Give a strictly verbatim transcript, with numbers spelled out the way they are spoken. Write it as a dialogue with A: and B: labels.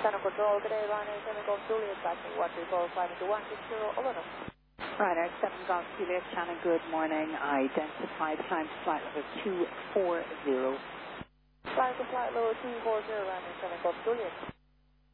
A: Channel Control, good day, Ryanair seven Golf Juliet, passing one three four five two one six zero, over.
B: Ryanair seven Golf Juliet, Channel, good morning. Identified time flight level two four zero.
A: Flight to flight level two four zero, Ryanair seven Golf Juliet.